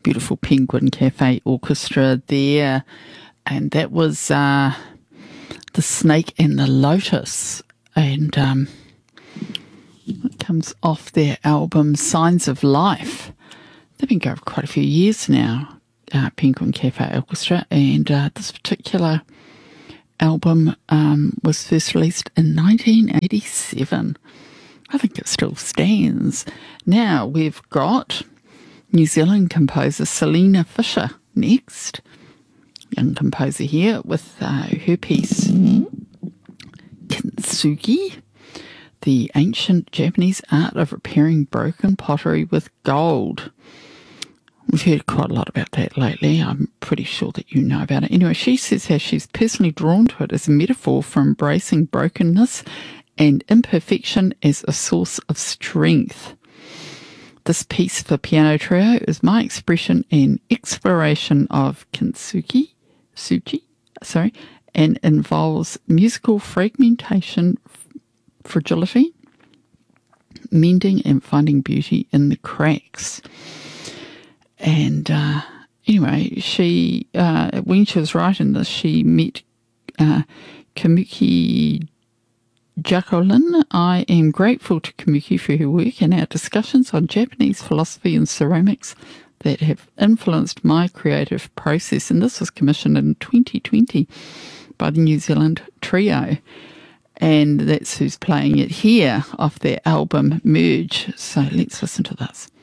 beautiful Penguin Cafe Orchestra there. And that was The Snake and the Lotus. And it comes off their album Signs of Life. They've been going for quite a few years now, Penguin Cafe Orchestra. And this particular album was first released in 1987. I think it still stands. Now we've got New Zealand composer Selena Fisher next. Young composer here with her piece Kintsugi, the ancient Japanese art of repairing broken pottery with gold. We've heard quite a lot about that lately. I'm pretty sure that you know about it. Anyway, she says how she's personally drawn to it as a metaphor for embracing brokenness and imperfection as a source of strength. This piece for piano trio is my expression and exploration of kintsugi, and involves musical fragmentation, fragility, mending and finding beauty in the cracks. And anyway, she when she was writing this, she met Kamuki Jacqueline. I am grateful to Kamuki for her work and our discussions on Japanese philosophy and ceramics that have influenced my creative process. And this was commissioned in 2020 by the New Zealand Trio. And that's who's playing it here off their album Merge. So let's listen to this.